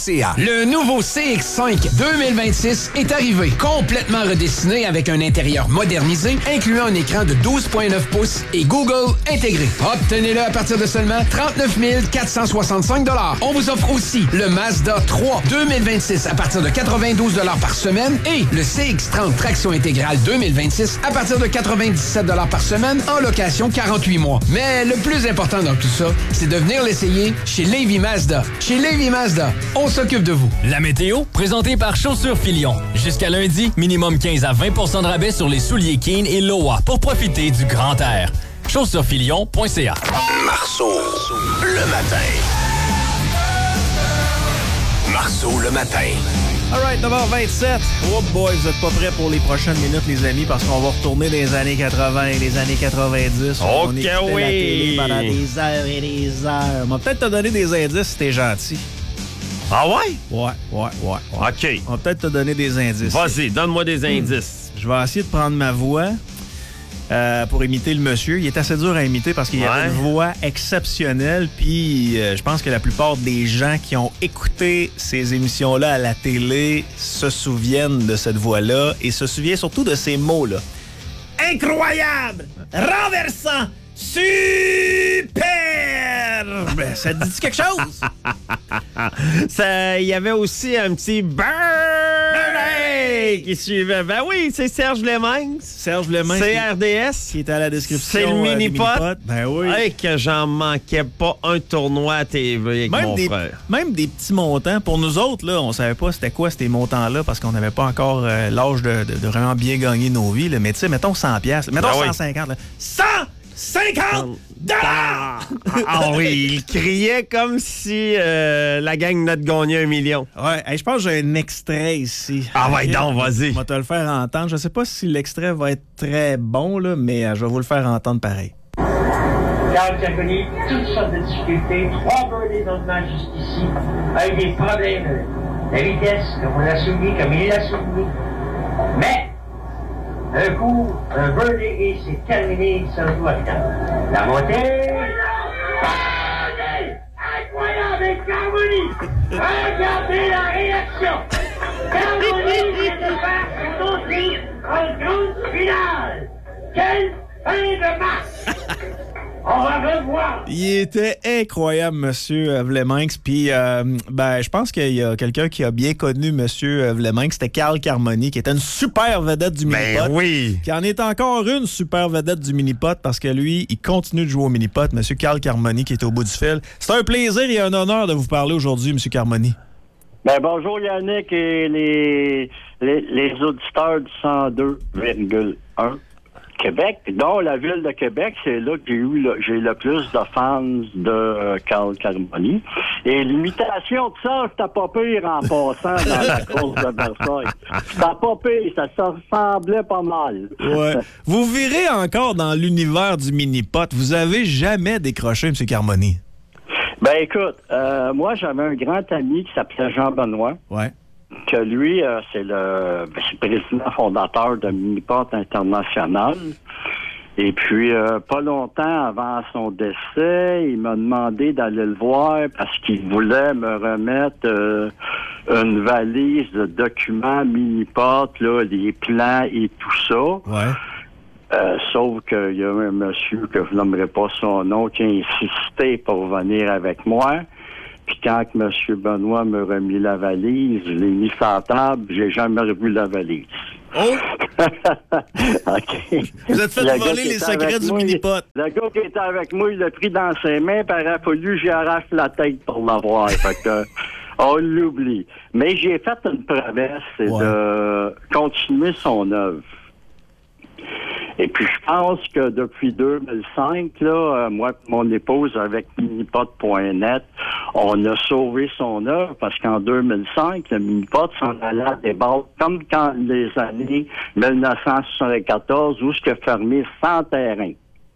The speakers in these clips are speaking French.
Le nouveau CX-5 2026 est arrivé, complètement redessiné avec un intérieur modernisé, incluant un écran de 12,9 pouces et Google intégré. Obtenez-le à partir de seulement 39 465 $. On vous offre aussi le Mazda 3 2026 à partir de 92 $ par semaine et le CX-30 traction intégrale 2026 à partir de 97 $ par semaine en location 48 mois. Mais le plus important dans tout ça, c'est de venir l'essayer chez Lévis Mazda. Chez Lévis Mazda, on s'occupe de vous. La météo, présentée par Chaussures Filion. Jusqu'à lundi, minimum 15 à 20 % de rabais sur les souliers Keen et Loa pour profiter du grand air. Chaussuresfilion.ca. Marceau, le matin. Marceau, le matin. All right, 9h27. Oh boy, vous êtes pas prêts pour les prochaines minutes, les amis, parce qu'on va retourner dans les années 80 et les années 90. On écoutait la télé pendant des heures et des heures. On va peut-être te donner des indices si t'es gentil. Ah ouais? Ouais. OK. On va peut-être te donner des indices. Vas-y, donne-moi des indices. Je vais essayer de prendre ma voix pour imiter le monsieur. Il est assez dur à imiter parce qu'il a une voix exceptionnelle. Puis je pense que la plupart des gens qui ont écouté ces émissions-là à la télé se souviennent de cette voix-là et se souviennent surtout de ces mots-là. Incroyable! Renversant! Super! Ça te dit quelque chose? Il y avait aussi un petit birthday qui suivait. Ben oui, c'est Serge Lemaître. Serge Lemaître. CRDS. Qui était à la description. C'est le mini-pot. Ben oui. Hey, que j'en manquais pas un tournoi à TV avec mon frère. Même des petits montants. Pour nous autres, là, on savait pas c'était quoi ces montants-là parce qu'on n'avait pas encore l'âge de vraiment bien gagner nos vies. Là. Mais tu sais, mettons 100$. Mettons 150$. Là. 150$! Ah oui, il criait comme si la gang venait de gagner 1 million. Ouais, je pense que j'ai un extrait ici. Ah ouais, donc, vas-y. On va te le faire entendre. Je sais pas si l'extrait va être très bon, là, mais je vais vous le faire entendre pareil. Carl qui a connu toutes sortes de difficultés, 3 birdies dans le match jusqu'ici, avec des problèmes de vitesse, comme on l'a souligné, comme il l'a souligné. Mais un coup, un birdie et c'est terminé, ça le doit bien. La montée. Birdie! Incroyable avec Carmoni! Regardez la réaction! Carmoni vient de faire son entrée en grande finale! Quelle fin de match! On va revoir! Il était incroyable, monsieur Vleminx. Puis, je pense qu'il y a quelqu'un qui a bien connu monsieur Vleminx. C'était Carl Carmoni, qui était une super vedette du mini-pot. Ben oui! Qui en est encore une super vedette du mini-pot parce que lui, il continue de jouer au mini-pot. Monsieur Carl Carmoni, qui est au bout du fil. C'est un plaisir et un honneur de vous parler aujourd'hui, monsieur Carmoni. Ben, bonjour Yannick et les auditeurs du 102,1. Québec, dont la ville de Québec, c'est là que j'ai le plus de fans de Carl Carmoni. Et l'imitation de ça, c'était pas pire en passant dans la course de Versailles. C'était pas pire, ça se ressemblait pas mal. Ouais. Vous virez encore dans l'univers du mini-pot. Vous avez jamais décroché, M. Carmoni? Ben écoute, moi j'avais un grand ami qui s'appelait Jean-Benoît. Ouais. Que lui, c'est le président fondateur de Minipot International. Et puis, pas longtemps avant son décès, il m'a demandé d'aller le voir parce qu'il voulait me remettre une valise de documents Minipot, là, les plans et tout ça. Ouais. Sauf qu'il y a un monsieur que je nommerai pas son nom qui a insisté pour venir avec moi. Puis quand M. Benoît me remis la valise, je l'ai mis sur la table, j'ai jamais revu la valise. Oh! OK. Vous êtes fait voler les secrets du mini-pot. Le gars qui était avec moi, il l'a pris dans ses mains, puis il aurait fallu que j'y arrache la tête pour l'avoir. Fait que, on l'oublie. Mais j'ai fait une promesse, c'est de continuer son œuvre. Et puis, je pense que depuis 2005, là, moi et mon épouse, avec minipot.net, on a sauvé son œuvre parce qu'en 2005, le minipot s'en allait à des bases comme quand les années 1974, où ce qui a fermé 100 terrains.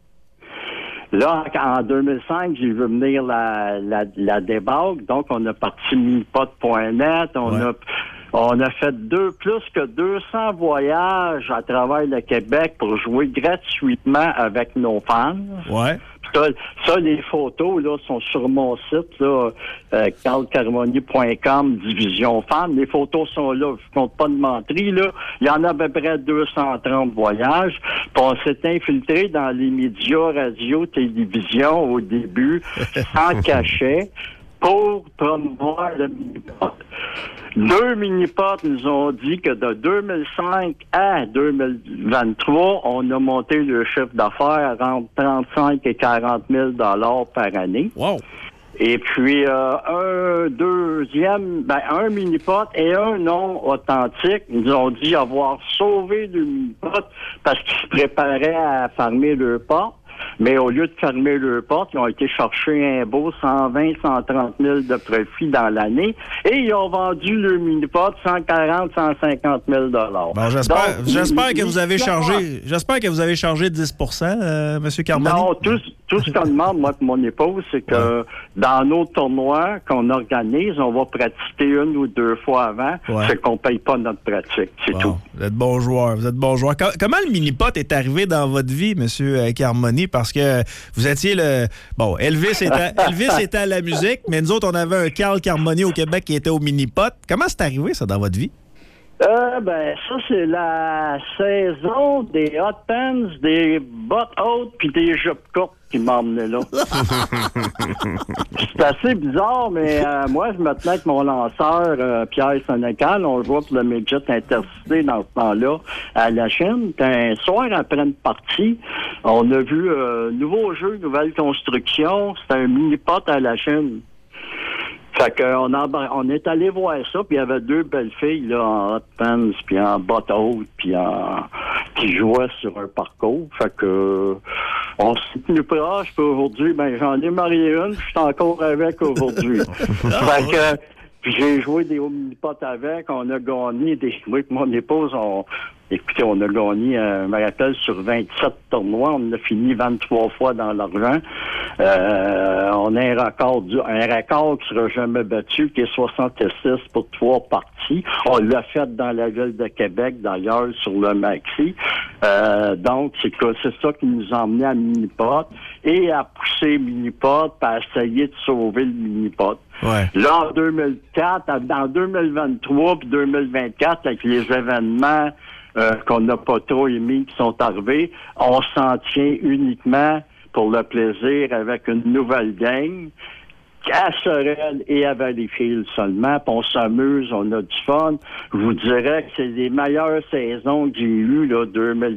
Là, en 2005, j'ai vu venir la débâcle, donc on a parti minipot.net, on a fait plus que 200 voyages à travers le Québec pour jouer gratuitement avec nos fans. Ouais. Ça, les photos là sont sur mon site, là, carlcarmoni.com, division femmes. Les photos sont là, je compte pas de menterie, là. Il y en a à peu près 230 voyages. Puis on s'est infiltré dans les médias, radio, télévision au début, sans cachet, pour promouvoir le mini-pot. 2 mini-pots nous ont dit que de 2005 à 2023, on a monté le chiffre d'affaires entre 35 et 40 000 $ par année. Wow! Et puis, un mini-pot et un non authentique nous ont dit avoir sauvé le mini-pot parce qu'ils se préparaient à fermer leur porte. Mais au lieu de fermer leur porte, ils ont été chercher un beau 120, 130 000 de profit dans l'année et ils ont vendu le mini-pot 140, 150 000 $. Bon, j'espère que vous avez chargé 10 M. Carmoni. Non, tout ce qu'on demande, moi et mon épouse, c'est que dans nos tournois qu'on organise, on va pratiquer 1 ou 2 fois avant, c'est qu'on ne paye pas notre pratique, c'est tout. Vous êtes bon joueur, Comment le mini-pot est arrivé dans votre vie, M. Carmoni? Parce que vous étiez Elvis était à la musique, mais nous autres, on avait un Carl Carmoni au Québec qui était au mini-pot. Comment c'est arrivé, ça, dans votre vie? Ça, c'est la saison des hot pants, des bottes hautes puis des jupes courtes qui m'a emmené là. C'est assez bizarre, mais moi, je me tenais avec mon lanceur, Pierre Sénécal. On le voit pour le Midget Intercité dans ce temps-là à la Chine. Puis un soir, après une partie, on a vu nouveau jeu, nouvelle construction. C'était un mini-pot à la Chine. Fait qu'on on est allé voir ça, puis il y avait 2 belles filles là, en hot pants, puis en bottes hautes, puis qui jouaient sur un parcours. Fait que on s'est tenu proche, puis aujourd'hui, j'en ai marié une, puis je suis encore avec aujourd'hui. Fait que puis j'ai joué des hauts mini-pots avec, on a gagné moi et mon épouse, écoutez, on a gagné, je me rappelle, sur 27 tournois, on a fini 23 fois dans l'argent. On a un record qui sera jamais battu, qui est 66 pour 3 parties. On l'a fait dans la ville de Québec, d'ailleurs, sur le Maxi. Donc, c'est ça qui nous a emmenés à Mini-Pot et à pousser Mini-Pot, puis à essayer de sauver le Mini-Pot. Ouais. Là, en 2004, dans 2023 puis 2024, avec les événements qu'on n'a pas trop aimés qui sont arrivés, on s'en tient uniquement pour le plaisir avec une nouvelle gang à Sorel et à Valleyfield seulement, puis on s'amuse, on a du fun. Je vous dirais que c'est les meilleures saisons que j'ai eues, là,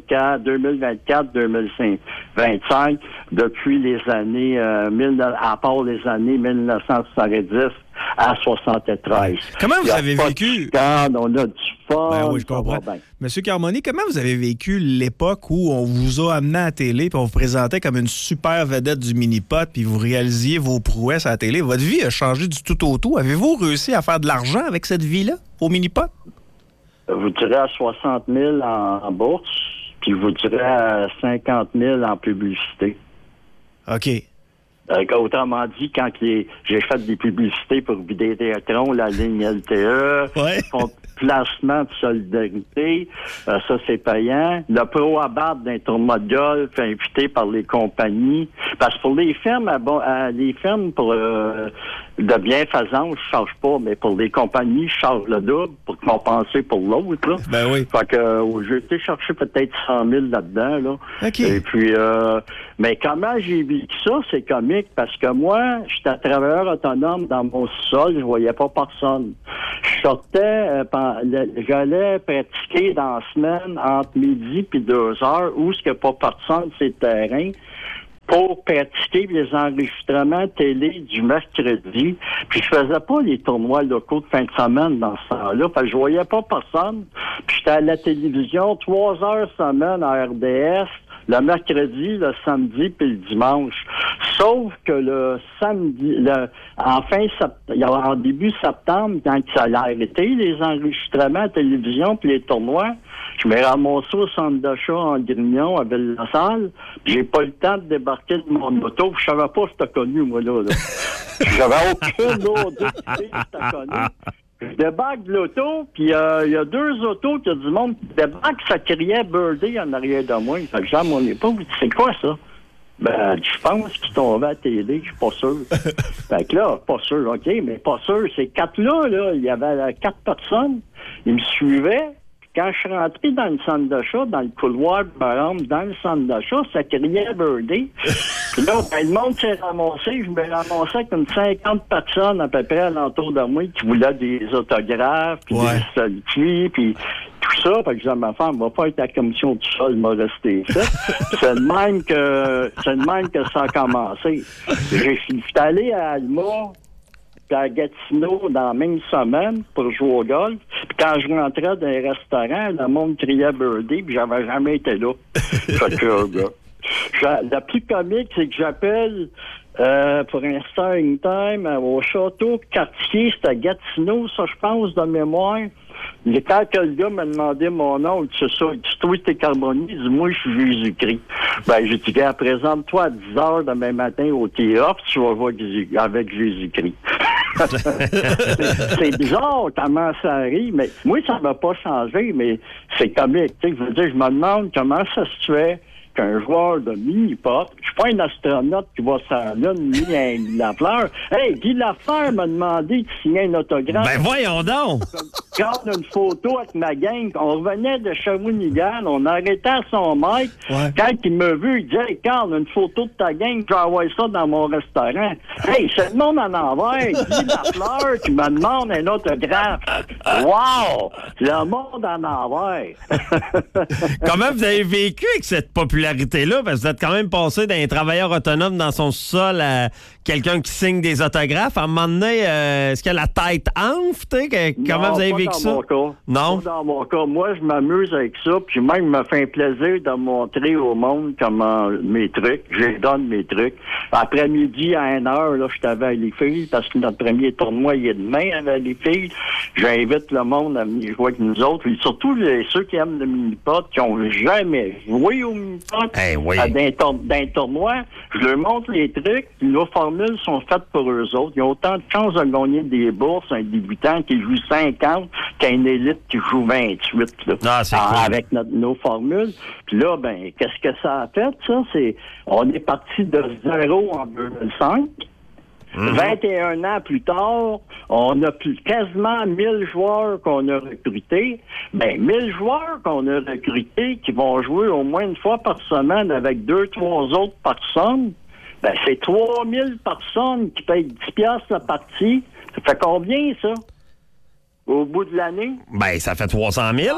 2024, 2025, depuis les années, à part les années 1970 à 73. Comment vous avez vécu? On a du fun. Ben oui, je comprends. Monsieur Carmoni, comment vous avez vécu l'époque où on vous a amené à la télé puis on vous présentait comme une super vedette du mini-pot puis vous réalisiez vos prouesses à la télé? Votre vie a changé du tout au tout. Avez-vous réussi à faire de l'argent avec cette vie-là, au mini-pot? Vous direz à 60 000 en bourse, puis vous direz à 50 000 en publicité. OK. Autrement dit, quand j'ai fait des publicités pour Vidéotron, la ligne LTE, placement de solidarité, ça c'est payant. Le pro abat d'un tournoi de golf invité par les compagnies. Parce que pour les fermes, les fermes pour de bienfaisance, je charge pas, mais pour les compagnies, je charge le double pour compenser pour l'autre. Là. Ben oui. Fait que j'ai été chercher peut-être 100 000 là-dedans. Là. OK. Et puis, mais comment j'ai vécu ça, c'est comique parce que moi, j'étais travailleur autonome dans mon sol, je voyais pas personne. Je sortais, j'allais pratiquer dans la semaine entre midi puis 2 heures où ce qu'il n'y a pas personne, c'est le terrain pour pratiquer les enregistrements télé du mercredi. Puis je faisais pas les tournois locaux de fin de semaine dans ce temps-là. Fait que je voyais pas personne. Puis j'étais à la télévision 3 heures semaine à RDS, le mercredi, le samedi puis le dimanche. Sauf que le samedi, en début septembre, quand ça a arrêté, les enregistrements à télévision puis les tournois, je m'ai ramassé au centre d'achat en Grignon, à Ville-la-Salle. J'ai pas eu le temps de débarquer de mon auto. Je savais pas si t'as connu, moi, là. J'avais aucune autre idée si t'as connu. Je débarque de l'auto, puis il y a 2 autos, qu'il y a du monde qui débarque, ça criait Birdie en arrière de moi. Fait que j'ai mon épouse, c'est quoi ça? Ben, je pense qu'il tombait à la télé, je suis pas sûr. Fait que là, pas sûr, OK, mais pas sûr. Ces 4-là, là, il y avait 4 personnes. Ils me suivaient. Puis quand je suis rentré dans le centre d'achat, dans le couloir de Barham, dans le centre d'achat, ça criait Birdie. Puis là, ben, le monde s'est ramassé. Je me ramassais avec une 50 personnes à peu près alentour de moi qui voulaient des autographes, puis des selfies, puis tout ça. Fait que je disais à ma femme, va pas être à la commission du sol, m'a resté ça. C'est de même que ça a commencé. J'étais allé à Alma, puis à Gatineau dans la même semaine pour jouer au golf. Puis quand je rentrais dans les restaurants, le monde criait Birdie, puis j'avais jamais été là. Fait que, la plus comique, c'est que j'appelle pour un starting time au château quartier, c'était à Gatineau, ça je pense de mémoire. Quand le gars m'a demandé mon nom, il dit ça, il dit toi t'es Carboni, il dit moi je suis Jésus-Christ. Ben j'ai dit gars, présente-toi à 10h demain matin au théâtre, tu vas voir avec Jésus-Christ. C'est bizarre comment ça arrive, mais moi ça m'a pas changé, mais c'est comique. Je veux dire, je me demande comment ça se fait qu'un joueur de mini-pot, je suis pas un astronaute qui va sur la Lune ni un Guy Lafleur. Hey, Guy Lafleur m'a demandé de signer un autographe. Ben voyons donc! Prendre une photo avec ma gang. On revenait de Shawinigan, on arrêtait à son mic. Ouais. Quand il m'a vu, il dit hey, Carl, une photo de ta gang, je vais envoyer ça dans mon restaurant. Hey, c'est le monde en envers. Guy Lafleur qui me demande un autographe. Wow! Le monde en envers. Comment vous avez vécu avec cette popularité-là? Parce que vous êtes quand même passé d'un travailleur autonome dans son sol à quelqu'un qui signe des autographes. À un moment donné, est-ce que la tête enfle? Comment vous avez vécu ça? Non? Pas dans mon cas. Moi, je m'amuse avec ça, puis même, me fait un plaisir de montrer au monde comment mes trucs. Je donne mes trucs. Après-midi, à 1h, là, je t'avais les filles, parce que notre premier tournoi, il est demain avec les filles. J'invite le monde à venir jouer avec nous autres. Et surtout ceux qui aiment le mini-pot, qui n'ont jamais joué au mini-pot, d'un tournoi. Je leur montre les trucs, puis nos formules sont faites pour eux autres. Ils ont autant de chances de gagner des bourses, un débutant qui joue 50 qu'un élite qui joue 28. Là. Ah, c'est cool. Avec nos formules. Puis là, ben, qu'est-ce que ça a fait, ça? On est parti de 0 en 2005. 21 ans plus tard, on a quasiment 1000 joueurs qu'on a recrutés. Ben, 1000 joueurs qu'on a recrutés qui vont jouer au moins une fois par semaine avec 2-3 autres personnes. Ben, c'est 3000 personnes qui payent 10 piastres la partie. Ça fait combien, ça? Au bout de l'année? Ben, ça fait 300 000.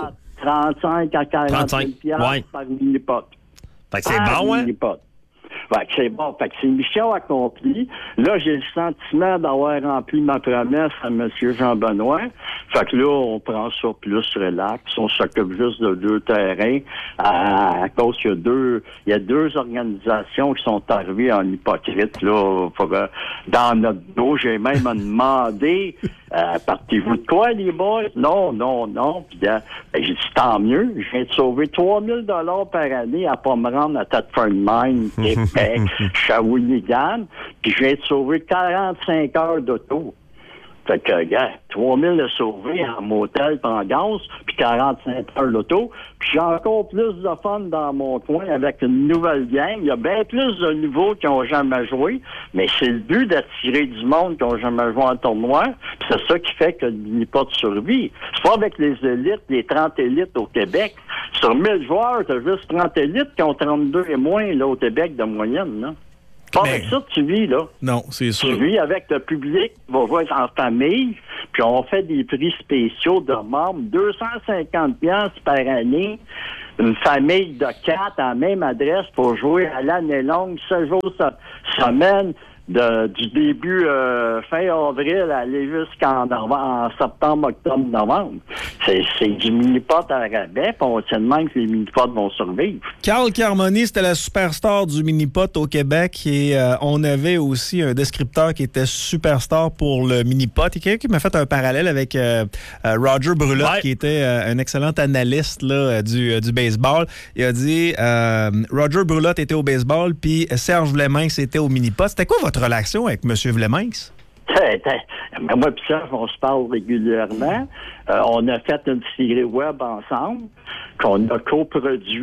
35 à 40 000 piastres par mini-pot. Fait que c'est bon, hein? Fait que c'est bon. Fait que c'est une mission accomplie. Là, j'ai le sentiment d'avoir rempli ma promesse à M. Jean-Benoît. Fait que là, on prend ça plus relax. On s'occupe juste de 2 terrains. À cause qu'il y a deux organisations qui sont arrivées en hypocrite, là. Dans notre dos, j'ai même demandé, partez-vous de quoi, les boys? Non. Puis, ben, j'ai dit, tant mieux. Je viens de sauver 3000 $ par année à pas me rendre à Thetford Mine, Québec, Shawinigan. Puis, je viens de sauver 45 heures d'auto. Fait que, gars, 3000 de sauver en motel et en gaz, puis 45 heures d'auto. Puis j'ai encore plus de fun dans mon coin avec une nouvelle gang. Il y a bien plus de nouveaux qui n'ont jamais joué, mais c'est le but d'attirer du monde qui n'ont jamais joué en tournoi. Puis c'est ça qui fait que le mini-pot survit. C'est pas avec les élites, les 30 élites au Québec. Sur 1000 joueurs, t'as juste 30 élites qui ont 32 et moins là, au Québec de moyenne, là. Pas avec ça, tu vis, là. Non, c'est sûr. Tu vis avec le public, on va jouer en famille, puis on fait des prix spéciaux de membres, 250 $ par année, une famille de 4 à la même adresse pour jouer à l'année longue, 7 jours semaine, du début fin avril à aller jusqu'en septembre, octobre, novembre. C'est du mini-pot à rabais, puis on tient de même que les mini-pots vont survivre. Carl Carmoni, c'était la superstar du mini-pot au Québec et on avait aussi un descripteur qui était superstar pour le mini-pot. Il y a quelqu'un qui m'a fait un parallèle avec Roger Brulotte, qui était un excellent analyste là, du baseball. Il a dit Roger Brulotte était au baseball, puis Serge Vleminx était au mini-pot. C'était quoi votre relation avec M. Vleminx? Moi et Serge, on se parle régulièrement. On a fait une série web ensemble qu'on a coproduit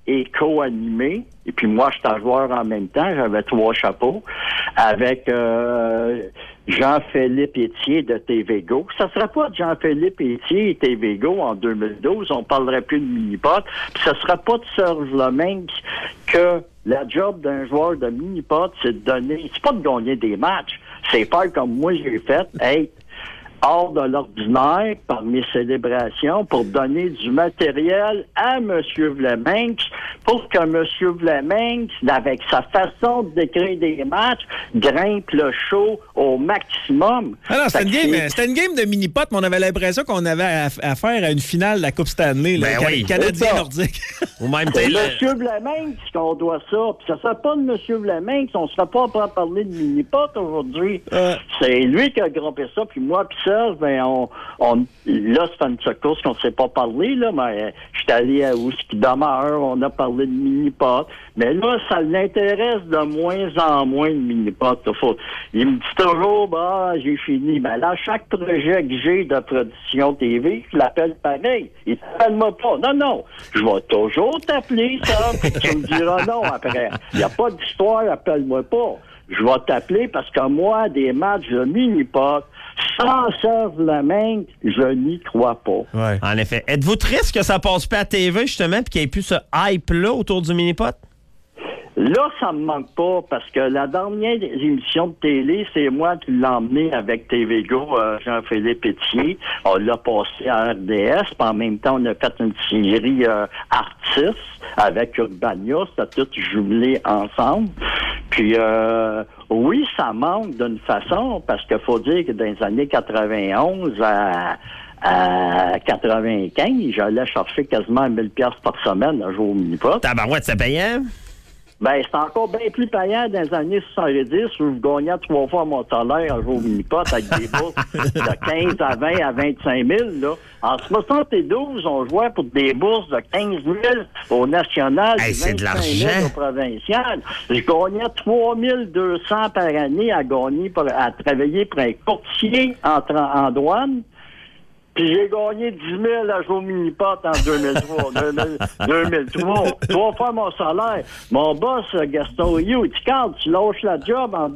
et co-animé. Et puis moi, j'étais joueur en même temps. J'avais 3 chapeaux avec Jean-Philippe Étier de TVGO. Ça serait pas de Jean-Philippe Étier et TVGO en 2012. On parlerait plus de mini-pot. Puis ça serait pas de Serge Lemaire que la job d'un joueur de mini-pot, c'est de donner... C'est pas de gagner des matchs. C'est faire comme moi j'ai fait. Hey, hors de l'ordinaire par mes célébrations pour donner du matériel à M. Vleminck pour que M. Vleminck, avec sa façon de décrire des matchs, grimpe le show au maximum. Alors, c'était une game de mini-pot, mais on avait l'impression qu'on avait affaire à une finale de la Coupe Stanley, canadien-nordique. C'est M. Vleminck qu'on doit ça. Puis ça serait pas de M. Vleminck, on ne serait pas à parler de mini-pot aujourd'hui. C'est lui qui a grimpé ça, puis moi, puis ben là, c'est une course qu'on ne s'est pas parlé, là, mais je suis allé à Où ce qui demeure, on a parlé de mini-pot. Mais là, ça l'intéresse de moins en moins le mini-pot. Il me dit toujours, j'ai fini. Ben là, chaque projet que j'ai de production TV, je l'appelle pareil. Il t'appelle-moi pas. Non, je vais toujours t'appeler, ça, puis tu me diras non après. Il n'y a pas d'histoire, appelle-moi pas. Je vais t'appeler parce que moi, des matchs de mini-pot, sans Serge Lemaire, je n'y crois pas. Ouais. En effet. Êtes-vous triste que ça passe pas à TV, justement, puis qu'il n'y ait plus ce hype-là autour du mini-pot? Là, ça me manque pas, parce que la dernière émission de télé, c'est moi qui l'ai emmené avec TVGO, Jean-Philippe Étier. On l'a passé à RDS, puis en même temps, on a fait une série artistes avec Urbania, c'était tout jumelé ensemble. Puis, oui, ça manque d'une façon, parce qu'il faut dire que dans les années 91 à 95, j'allais chercher quasiment 1000$ par semaine à jouer au mini-pot. Tabarouette, c'est payant? Ben, c'est encore bien plus payant dans les années 70 où je gagnais 3 fois mon salaire à jouer au mini-pot avec des bourses de 15 à 20 à 25 000, là. En 72, on jouait pour des bourses de 15 000 au national et 25 000 au provincial. Je gagnais 3 200 par année à travailler pour un courtier en douane. Puis j'ai gagné 10 000 à jouer au mini-pot en 2003. 3 fois mon salaire. Mon boss, Gaston Rioux, il dit, quand tu lâches la job en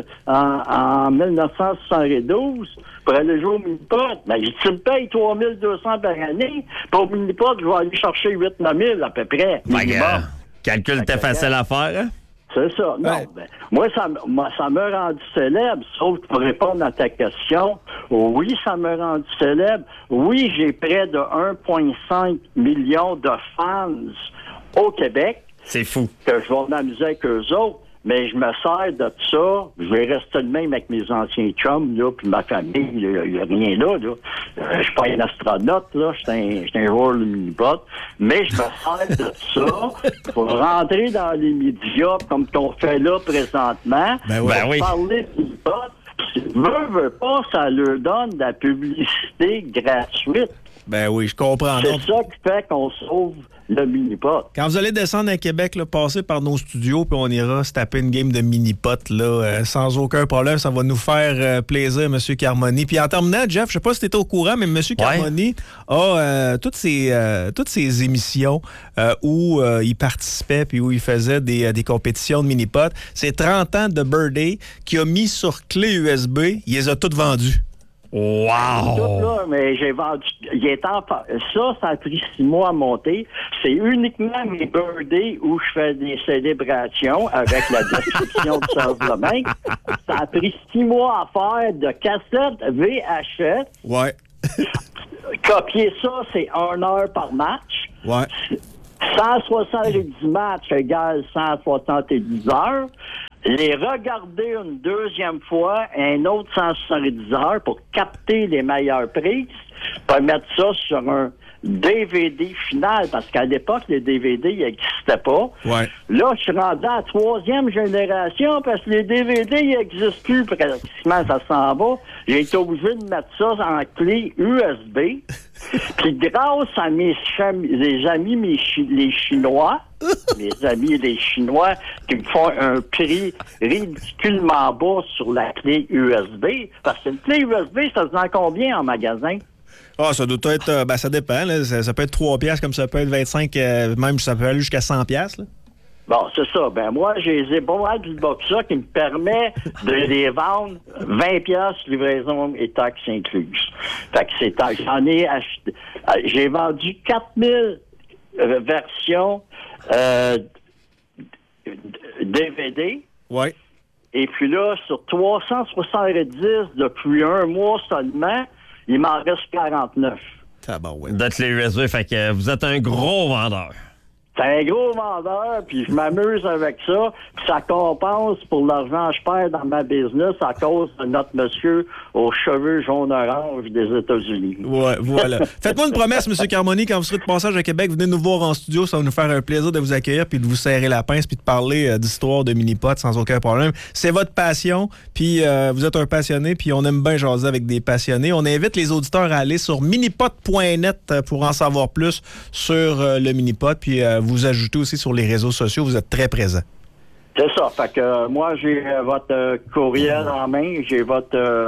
1972 pour aller jouer au mini-pot, ben, tu me payes 3 200 par année. Pour au mini-pot, je vais aller chercher 8-9 000 à peu près. Calcul était facile à faire, hein? C'est ça. Non, moi, ça m'a rendu célèbre, sauf pour répondre à ta question. Oui, ça m'a rendu célèbre. Oui, j'ai près de 1,5 million de fans au Québec. C'est fou. Que je vais m'amuser avec eux autres. Mais je me sers de ça. Je vais rester le même avec mes anciens chums, là, puis ma famille. Il n'y a rien là. Je suis pas un astronaute, là. Je suis un joueur de mini-pot. Mais je me sers de ça pour rentrer dans les médias comme qu'on fait là présentement. Pour parler de mini-pot. Veux pas, ça leur donne de la publicité gratuite. Ben oui, je comprends. C'est ça qui fait qu'on sauve le mini-pot. Quand vous allez descendre à Québec, là, passez par nos studios, puis on ira se taper une game de mini-pot, là, sans aucun problème. Ça va nous faire plaisir, M. Carmoni. Puis en terminant, Jeff, je sais pas si tu étais au courant, mais M. Carmoni a toutes ces émissions où il participait puis où il faisait des compétitions de mini-pot. C'est 30 ans de Birthday qu'il a mis sur clé USB. Il les a toutes vendues. Wow! Tout, là, mais j'ai vendu. Ça a pris 6 mois à monter. C'est uniquement mes birthdays où je fais des célébrations avec la description de Serge Lemaire. Ça a pris 6 mois à faire de cassettes VHS. Ouais. Copier ça, c'est 1 heure par match. Ouais. 170 matchs égale 170 heures. Les regarder une deuxième fois, un autre 170 heures pour capter les meilleures prises, pour mettre ça sur un DVD final, parce qu'à l'époque, les DVD n'existaient pas. Ouais. Là, je suis rendu à la 3e génération, parce que les DVD n'existent plus pratiquement, ça s'en va. J'ai été obligé de mettre ça en clé USB. Puis grâce à les amis, les Chinois, mes amis les Chinois qui me font un prix ridiculement bas sur la clé USB, parce qu'une clé USB, ça se vend combien en magasin? Ah, ça doit être... ça dépend. Là. Ça peut être 3 piastres, comme ça peut être 25, même ça peut aller jusqu'à 100 piastres. Là. Bon, c'est ça. Ben moi, j'ai les ébauches du Boxa qui me permet de les vendre 20 piastres, livraison et taxes incluses. Fait que j'en ai acheté. J'ai vendu 4000 versions DVD. Ouais. Et puis là, sur 370 depuis un mois seulement, il m'en reste 49. Ouais. D'être les USB, fait que vous êtes un gros vendeur. C'est un gros vendeur, puis je m'amuse avec ça, puis ça compense pour l'argent que je perds dans ma business à cause de notre monsieur aux cheveux jaune-orange des États-Unis. Ouais, voilà. Faites-moi une promesse, M. Carmoni, quand vous serez de passage à Québec, venez nous voir en studio, ça va nous faire un plaisir de vous accueillir, puis de vous serrer la pince, puis de parler d'histoire de mini-pot sans aucun problème. C'est votre passion, puis vous êtes un passionné, puis on aime bien jaser avec des passionnés. On invite les auditeurs à aller sur minipot.net pour en savoir plus sur le mini-pot, puis vous ajoutez aussi sur les réseaux sociaux, vous êtes très présent. C'est ça. Fait que moi, j'ai votre courriel en main, j'ai vos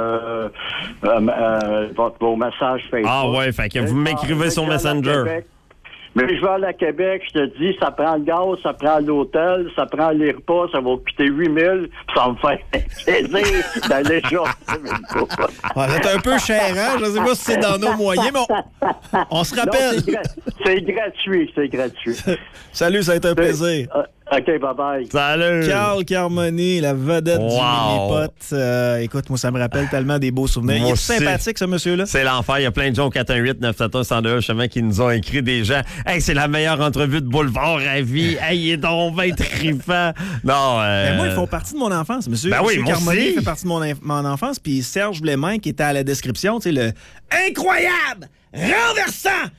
messages Facebook. Ah ouais, fait que vous m'écrivez sur Messenger. Mais je vais aller à Québec, je te dis, ça prend le gaz, ça prend l'hôtel, ça prend les repas, ça va coûter 8 000, puis ça me fait plaisir d'aller chercher. C'est un peu cher, hein? Je ne sais pas si c'est dans nos moyens, mais on se rappelle. Non, c'est gratuit. Salut, ça a été un plaisir. OK, bye-bye. Salut! Carl Carmoni, la vedette du mini-pot. Écoute, moi, ça me rappelle tellement des beaux souvenirs. Il est sympathique, ce monsieur-là. C'est l'enfer. Il y a plein de gens au 418-971-102 justement qui nous ont écrit des gens. Hey, c'est la meilleure entrevue de Boulevard à vie. Hey, il est donc bien trippant. Non, Mais moi, ils font partie de mon enfance. Monsieur, monsieur Carmoni fait partie de mon enfance. Puis Serge Blémin, qui était à la description, tu sais, le incroyable, renversant,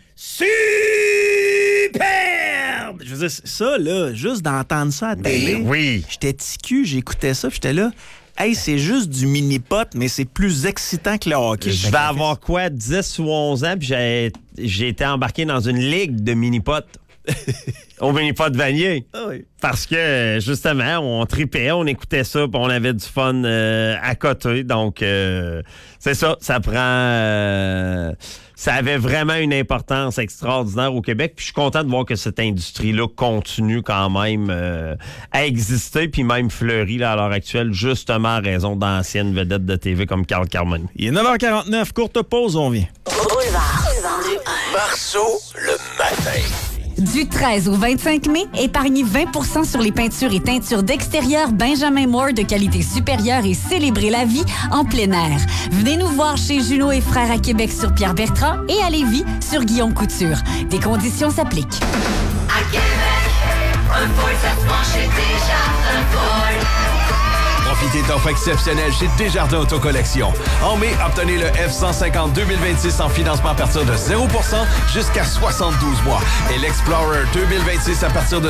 superbe! Je veux dire, ça, là, juste d'entendre ça à la télé, j'étais petit cul, j'écoutais ça, puis j'étais là, hey, c'est juste du mini-pot, mais c'est plus excitant que le hockey. Je vais avoir quoi, 10 ou 11 ans, puis j'ai été embarqué dans une ligue de mini-pot. Au mini-pot Vanier. Ah oui. Parce que, justement, on tripait, on écoutait ça, puis on avait du fun à côté. Donc, c'est ça, ça prend... ça avait vraiment une importance extraordinaire au Québec. Puis je suis content de voir que cette industrie-là continue quand même à exister, puis même fleurit là, à l'heure actuelle, justement à raison d'anciennes vedettes de TV comme Carl Carmoni. Il est 9h49, courte pause, on vient. Boulevard. Marceau, le matin. Du 13 au 25 mai, épargnez 20% sur les peintures et teintures d'extérieur Benjamin Moore de qualité supérieure et célébrez la vie en plein air. Venez nous voir chez Junot et Frères à Québec sur Pierre-Bertrand et à Lévis sur Guillaume Couture. Des conditions s'appliquent. À Québec, un Ford, ça se mange chez Desjardins Ford. Profitez d'offres exceptionnelles chez Desjardins Autocollection. En mai, obtenez le F-150 2026 en financement à partir de 0% jusqu'à 72 mois. Et l'Explorer 2026 à partir de